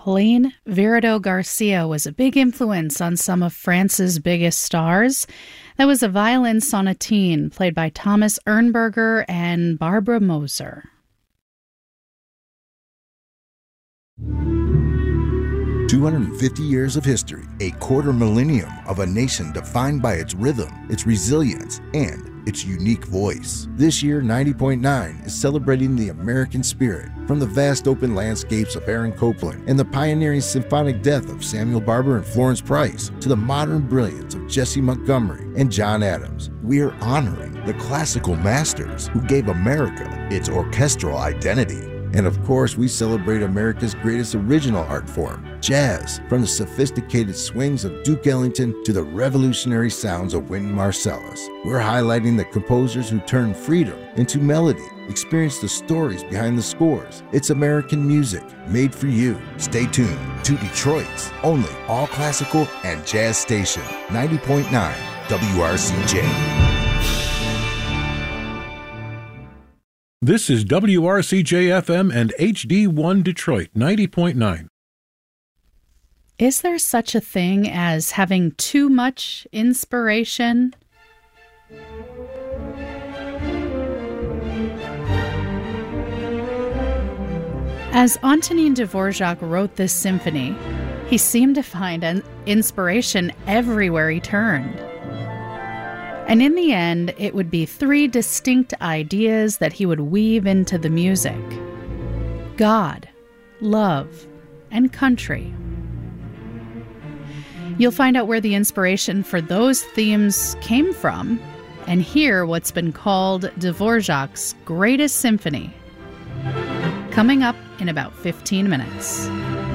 Pauline Viardot Garcia was a big influence on some of France's biggest stars. That was a violin sonatine played by Thomas Ernberger and Barbara Moser. "250 years of history, a quarter millennium of a nation defined by its rhythm, its resilience, and its unique voice. This year, 90.9 is celebrating the American spirit, from the vast open landscapes of Aaron Copland and the pioneering symphonic depth of Samuel Barber and Florence Price, to the modern brilliance of Jesse Montgomery and John Adams. We are honoring the classical masters who gave America its orchestral identity. And of course, we celebrate America's greatest original art form, jazz, from the sophisticated swings of Duke Ellington to the revolutionary sounds of Wynton Marsalis. We're highlighting the composers who turned freedom into melody. Experience the stories behind the scores. It's American music made for you. Stay tuned to Detroit's only all-classical and jazz station, 90.9 WRCJ. This is WRCJ-FM and HD1 Detroit, 90.9. Is there such a thing as having too much inspiration? As Antonin Dvorak wrote this symphony, he seemed to find an inspiration everywhere he turned. And in the end, it would be 3 distinct ideas that he would weave into the music: God, love, and country. You'll find out where the inspiration for those themes came from and hear what's been called Dvorak's greatest symphony. Coming up in about 15 minutes.